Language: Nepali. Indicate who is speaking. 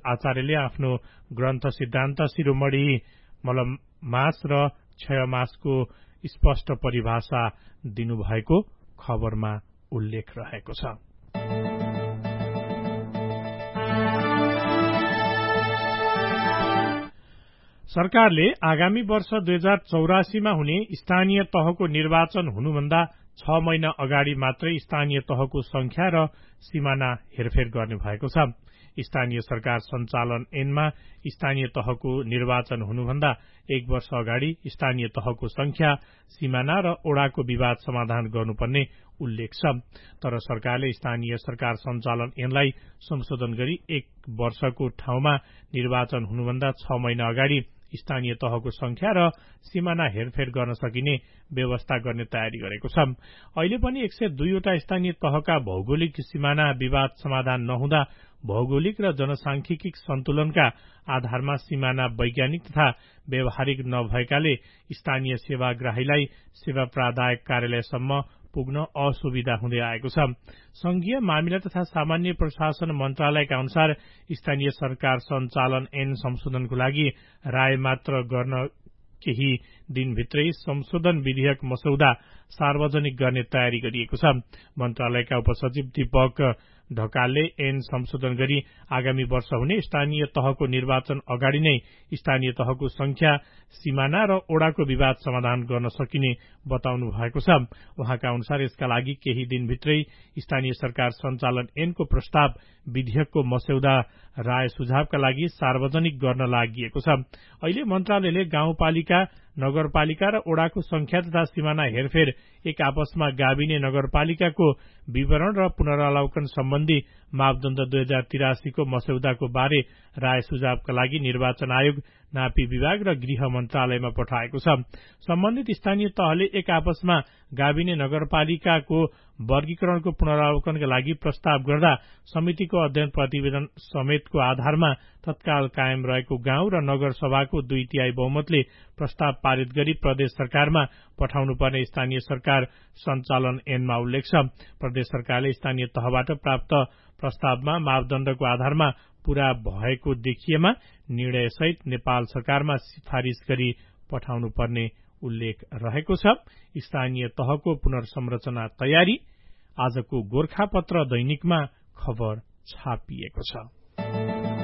Speaker 1: आचार्यले आफ्नो ग्रन्थ सिद्धान्त शिरोमणि मलमास र क्षयमासको स्पष्ट परिभाषा दिनुभएको खबरमा उल्लेख रहेको छ। सरकारले आगामी वर्ष 2084 मा हुने स्थानीय तहको निर्वाचन हुनुभन्दा 6 महिना अगाडि मात्रै स्थानीय तहको संख्या र सिमाना हेरफेर गर्ने भएको छ। स्थानीय सरकार सञ्चालन ऐनमा स्थानीय तहको निर्वाचन हुनुभन्दा 1 वर्ष अगाडि स्थानीय तहको संख्या, सिमाना र ओडाको विवाद समाधान गर्नुपर्ने उल्लेख छ। तर सरकारले स्थानीय सरकार सञ्चालन ऐनलाई संशोधन गरी 1 वर्षको ठाउँमा निर्वाचन हुनुभन्दा 6 महिना अगाडि स्थानीय तहको संख्या र सिमाना हेरफेर गर्न सकिने व्यवस्था गर्ने तयारी गरेको छ। अहिले पनि 102 वटा स्थानीय तहका भौगोलिक सिमाना विवाद समाधान नहुँदा भौगोलिक र जनसांख्यिकी सन्तुलनका आधारमा सिमाना वैज्ञानिक तथा व्यावहारिक नभएकाले स्थानीय सेवाग्राहीलाई सेवा प्रदायक कार्यालयसम्म पुग्न असुविधा हुँदै आएको छ। संघीय मामिला तथा सामान्य प्रशासन मन्त्रालयका अनुसार स्थानीय सरकार सञ्चालन ऐन संशोधनको लागि राय मात्र गर्न केही दिनभित्रै संशोधन विधेयक मसौदा सार्वजनिक गर्ने तयारी गरिएको छ। मन्त्रालयका उपसचिव दीपक ढकालले ऐन संशोधन गरी आगामी वर्ष हुने स्थानीय तहको निर्वाचन अगाडि नै स्थानीय तहको संख्या, सिमाना र ओडाको विवाद समाधान गर्न सकिने बताउनु भएको छ। उहाँका अनुसार यसका लागि केही दिनभित्रै स्थानीय सरकार सञ्चालन ऐनको प्रस्ताव विधेयकको मस्यौदा राय सुझावका लागि सार्वजनिक गर्न लागि छ। अहिले मन्त्रालयले गाउँपालिका, नगरपालिका र ओडाको संख्या तथा सिमाना हेरफेर एक आपसमा गाभिने नगरपालिकाको विवरण र पुनरावलोकन सम्बन्धी मापदण्ड 2083 को मस्यौदाको बारे राय सुझावका लागि निर्वाचन आयोग, नापी विभाग र गृह मन्त्रालयमा पठाएको छ। सम्बन्धित स्थानीय तहले एक आपसमा गाभिने नगरपालिकाको वर्गीकरणको पुनरावलोकनका लागि प्रस्ताव गर्दा समितिको अध्ययन प्रतिवेदन समेतको आधारमा तत्काल कायम रहेको गाउँ र नगर सभाको 2/3 बहुमतले प्रस्ताव पारित गरी प्रदेश सरकारमा पठाउनुपर्ने स्थानीय सरकार सञ्चालन ऐनमा उल्लेख छ। प्रदेश सरकारले स्थानीय तहबाट प्राप्त प्रस्तावमा मापदण्डको आधारमा पूरा भएको देखिएमा निर्णयसहित नेपाल सरकारमा सिफारिश गरी पठाउनुपर्ने उल्लेख रहेको छ। स्थानीय तहको पुनर्संरचना तयारी आजको गोरखापत्र दैनिकमा खबर छापिएको छ।